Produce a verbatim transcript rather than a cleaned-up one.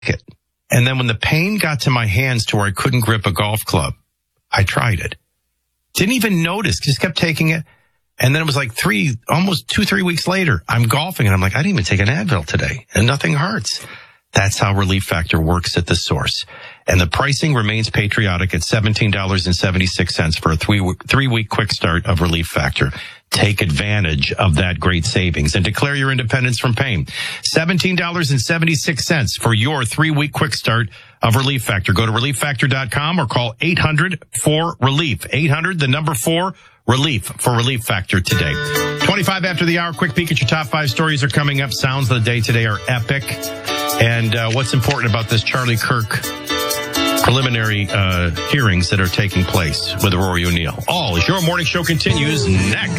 it. And then when the pain got to my hands to where I couldn't grip a golf club, I tried it. Didn't even notice, just kept taking it. And then it was like three, almost two, three weeks later, I'm golfing and I'm like, I didn't even take an Advil today and nothing hurts. That's how Relief Factor works at the source. And the pricing remains patriotic at seventeen dollars and seventy-six cents for a three, three-week quick start of Relief Factor. Take advantage of that great savings and declare your independence from pain. seventeen dollars and seventy-six cents for your three-week quick start of Relief Factor. Go to relief factor dot com or call eight hundred four relief. eight hundred, the number four, relief for Relief Factor today. twenty-five after the hour, quick peek at your top five stories are coming up. Sounds of the day today are epic. And uh, what's important about this Charlie Kirk preliminary uh, hearings that are taking place with Rory O'Neill. All as your morning show continues next.